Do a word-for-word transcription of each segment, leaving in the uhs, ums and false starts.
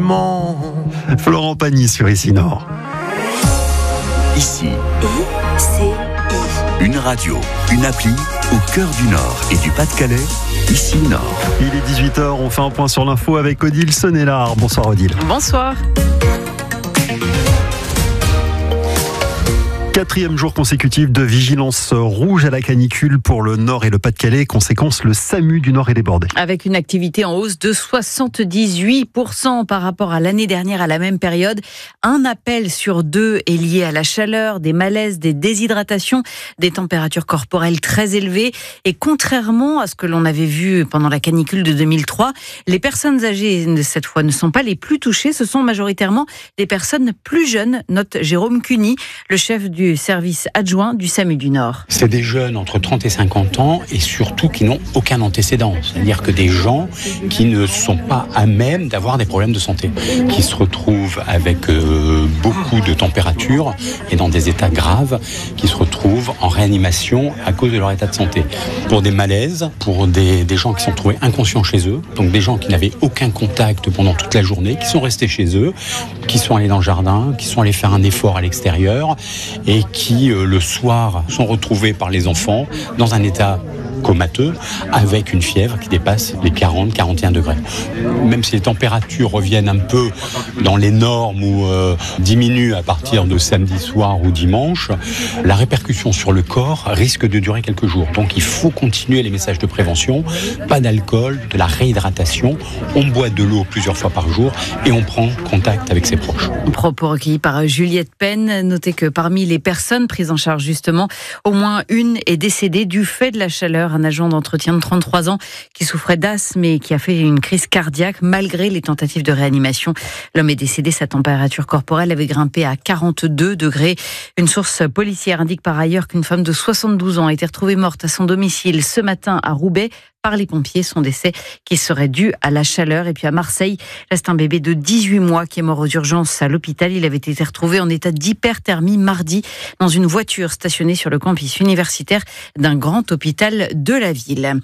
sentiment. Florent Pagny sur Ici Nord. Ici, I C I. une radio, une appli au cœur du Nord et du Pas-de-Calais. Ici Nord. Il est dix-huit heures, on fait un point sur l'info avec Odile Sonnellard. Bonsoir Odile. Bonsoir. Quatrième jour consécutif de vigilance rouge à la canicule pour le Nord et le Pas-de-Calais. Conséquence, le SAMU du Nord est débordé. Avec une activité en hausse de soixante-dix-huit pour cent par rapport à l'année dernière à la même période. Un appel sur deux est lié à la chaleur, des malaises, des déshydratations, des températures corporelles très élevées. Et contrairement à ce que l'on avait vu pendant la canicule de deux mille trois, les personnes âgées de cette fois ne sont pas les plus touchées. Ce sont majoritairement des personnes plus jeunes, note Jérôme Cuny, le chef du service adjoint du SAMU du Nord. C'est des jeunes entre trente et cinquante ans et surtout qui n'ont aucun antécédent. C'est-à-dire que des gens qui ne sont pas à même d'avoir des problèmes de santé, qui se retrouvent avec euh, beaucoup de température et dans des états graves, qui se retrouvent en réanimation à cause de leur état de santé. Pour des malaises, pour des, des gens qui sont trouvés inconscients chez eux, donc des gens qui n'avaient aucun contact pendant toute la journée, qui sont restés chez eux, qui sont allés dans le jardin, qui sont allés faire un effort à l'extérieur et qui, euh, le soir, sont retrouvés par les enfants dans un état comateux, avec une fièvre qui dépasse les quarante à quarante et un degrés. Même si les températures reviennent un peu dans les normes ou euh, diminuent à partir de samedi soir ou dimanche, la répercussion sur le corps risque de durer quelques jours. Donc il faut continuer les messages de prévention, pas d'alcool, de la réhydratation, on boit de l'eau plusieurs fois par jour et on prend contact avec ses proches. Propos recueillis par Juliette Penn. Notez que parmi les personnes prises en charge justement, au moins une est décédée du fait de la chaleur. Un agent d'entretien de trente-trois ans qui souffrait d'asthme et qui a fait une crise cardiaque malgré les tentatives de réanimation. L'homme est décédé, sa température corporelle avait grimpé à quarante-deux degrés. Une source policière indique par ailleurs qu'une femme de soixante-douze ans a été retrouvée morte à son domicile ce matin à Roubaix par les pompiers. Son décès qui serait dû à la chaleur. Et puis à Marseille, reste un bébé de dix-huit mois qui est mort aux urgences à l'hôpital. Il avait été retrouvé en état d'hyperthermie mardi dans une voiture stationnée sur le campus universitaire d'un grand hôpital de la ville.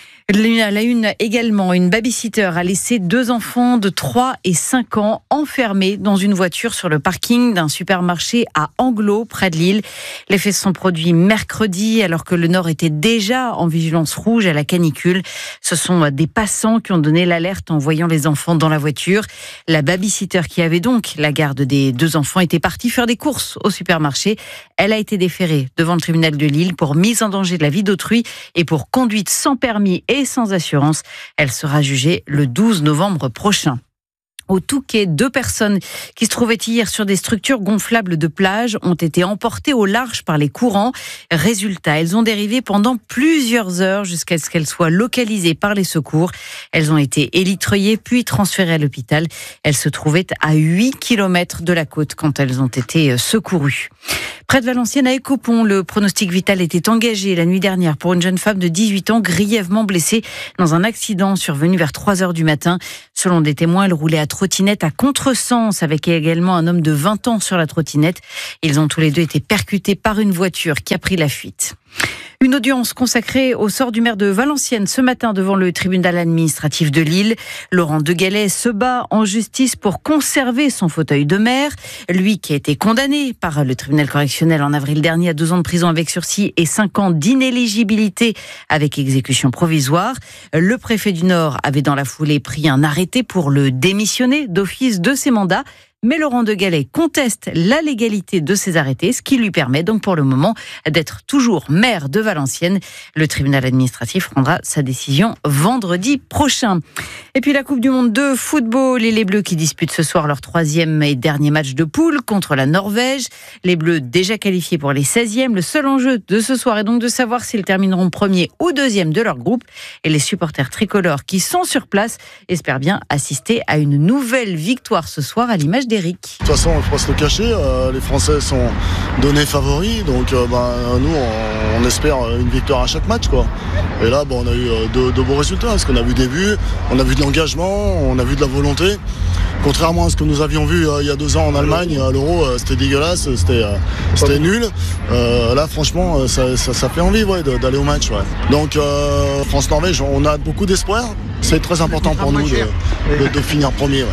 À la une également, une babysitter a laissé deux enfants de trois et cinq ans enfermés dans une voiture sur le parking d'un supermarché à Anglo, près de Lille. Les faits se sont produits mercredi, alors que le Nord était déjà en vigilance rouge à la canicule. Ce sont des passants qui ont donné l'alerte en voyant les enfants dans la voiture. La babysitter, qui avait donc la garde des deux enfants, était partie faire des courses au supermarché. Elle a été déférée devant le tribunal de Lille pour mise en danger de la vie d'autrui et pour conduite sans permis et et sans assurance. Elle sera jugée le douze novembre prochain. Au Touquet, deux personnes qui se trouvaient hier sur des structures gonflables de plage ont été emportées au large par les courants. Résultat, elles ont dérivé pendant plusieurs heures jusqu'à ce qu'elles soient localisées par les secours. Elles ont été élitreillées puis transférées à l'hôpital. Elles se trouvaient à huit kilomètres de la côte quand elles ont été secourues. Près de Valenciennes, à Écopon, le pronostic vital était engagé la nuit dernière pour une jeune femme de dix-huit ans grièvement blessée dans un accident survenu vers trois heures du matin. Selon des témoins, elle roulait à trottinette à contresens avec également un homme de vingt ans sur la trottinette. Ils ont tous les deux été percutés par une voiture qui a pris la fuite. Une audience consacrée au sort du maire de Valenciennes ce matin devant le tribunal administratif de Lille. Laurent De Gallet se bat en justice pour conserver son fauteuil de maire. Lui qui a été condamné par le tribunal correctionnel en avril dernier à deux ans de prison avec sursis et cinq ans d'inéligibilité avec exécution provisoire. Le préfet du Nord avait dans la foulée pris un arrêté pour le démissionner d'office de ses mandats. Mais Laurent De Gallet conteste la légalité de ces arrêtés, ce qui lui permet donc pour le moment d'être toujours maire de Valenciennes. Le tribunal administratif rendra sa décision vendredi prochain. Et puis la Coupe du Monde de football et les Bleus qui disputent ce soir leur troisième et dernier match de poule contre la Norvège. Les Bleus déjà qualifiés pour les seizièmes. Le seul enjeu de ce soir est donc de savoir s'ils termineront premier ou deuxième de leur groupe. Et les supporters tricolores qui sont sur place espèrent bien assister à une nouvelle victoire ce soir à l'image des Eric. De toute façon, on ne peut pas se le cacher, euh, les Français sont donnés favoris, donc euh, bah, nous, on, on espère une victoire à chaque match, quoi. Et là, bah, on a eu euh, de, de beaux résultats, parce qu'on a vu des buts, on a vu de l'engagement, on a vu de la volonté. Contrairement à ce que nous avions vu euh, il y a deux ans en Allemagne, à l'Euro, euh, c'était dégueulasse, c'était, euh, c'était nul. Euh, là, franchement, euh, ça, ça, ça fait envie ouais, de, d'aller au match. Ouais. Donc, euh, France-Norvège, on a beaucoup d'espoir. C'est très important pour nous de, de, de finir premier. Ouais.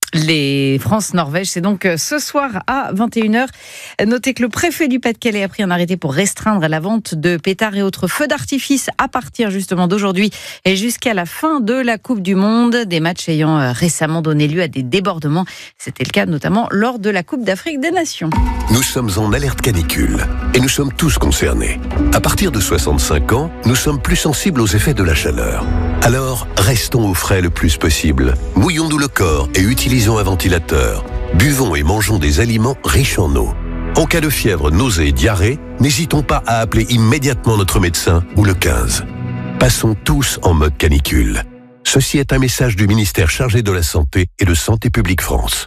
Les France-Norvège, c'est donc ce soir à vingt et une heures. Notez que le préfet du Pas-de-Calais a pris un arrêté pour restreindre la vente de pétards et autres feux d'artifice à partir justement d'aujourd'hui et jusqu'à la fin de la Coupe du Monde. Des matchs ayant récemment donné lieu à des débordements. C'était le cas notamment lors de la Coupe d'Afrique des Nations. Nous sommes en alerte canicule et nous sommes tous concernés. À partir de soixante-cinq ans, nous sommes plus sensibles aux effets de la chaleur. Alors, restons au frais le plus possible. Mouillons-nous le corps et utilisons un ventilateur. Buvons et mangeons des aliments riches en eau. En cas de fièvre, nausée et diarrhée, n'hésitons pas à appeler immédiatement notre médecin ou le quinze. Passons tous en mode canicule. Ceci est un message du ministère chargé de la Santé et de Santé publique France.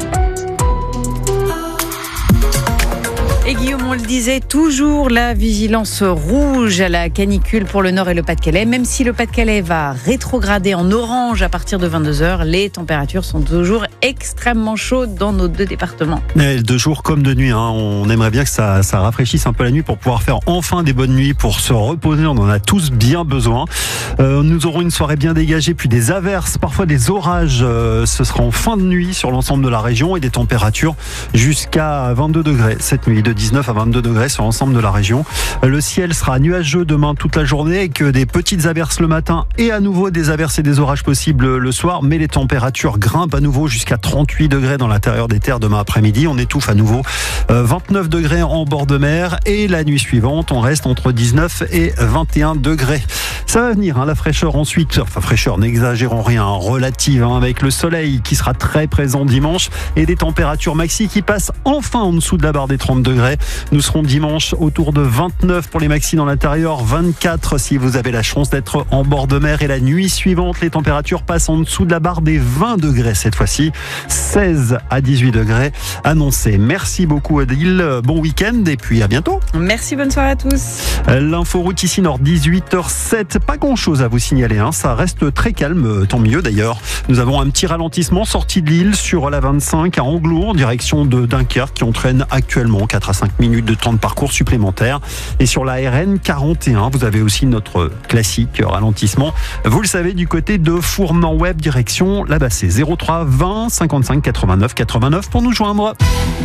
Et Guillaume, on le disait, toujours la vigilance rouge à la canicule pour le Nord et le Pas-de-Calais. Même si le Pas-de-Calais va rétrograder en orange à partir de vingt-deux heures, les températures sont toujours extrêmement chaudes dans nos deux départements. Et de jour comme de nuit, hein, on aimerait bien que ça, ça rafraîchisse un peu la nuit pour pouvoir faire enfin des bonnes nuits, pour se reposer. On en a tous bien besoin. Euh, nous aurons une soirée bien dégagée, puis des averses, parfois des orages. Euh, ce sera en fin de nuit sur l'ensemble de la région et des températures jusqu'à vingt-deux degrés cette nuit, de dix-neuf à vingt-deux degrés sur l'ensemble de la région. Le ciel sera nuageux demain toute la journée avec des petites averses le matin et à nouveau des averses et des orages possibles le soir, mais les températures grimpent à nouveau jusqu'à trente-huit degrés dans l'intérieur des terres demain après-midi. On étouffe à nouveau vingt-neuf degrés en bord de mer et la nuit suivante, on reste entre dix-neuf et vingt et un degrés. Ça va venir, hein, la fraîcheur ensuite, enfin fraîcheur, n'exagérons rien, relative, hein, avec le soleil qui sera très présent dimanche et des températures maxi qui passent enfin en dessous de la barre des trente degrés. Nous serons dimanche autour de vingt-neuf pour les maxi dans l'intérieur, vingt-quatre si vous avez la chance d'être en bord de mer. Et la nuit suivante, les températures passent en dessous de la barre des vingt degrés cette fois-ci, seize à dix-huit degrés annoncés. Merci beaucoup Odile, bon week-end et puis à bientôt. Merci, bonne soirée à tous. L'inforoute ici Nord, dix-huit heures zéro sept, pas grand-chose à vous signaler, hein. Ça reste très calme, tant mieux d'ailleurs. Nous avons un petit ralentissement sorti de Lille sur la vingt-cinq à Anglours en direction de Dunkerque qui entraîne actuellement quatre à cinq minutes de temps de parcours supplémentaire. Et sur la R N quarante et un, vous avez aussi notre classique ralentissement. Vous le savez, du côté de Fournan-Web, direction là-bas, c'est zéro trois vingt cinquante-cinq quatre-vingt-neuf quatre-vingt-neuf pour nous joindre.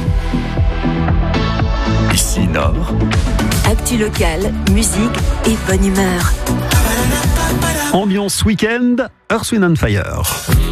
Ici Nord. Actu locale, musique et bonne humeur. Ambiance week-end, Earth, Wind and Fire.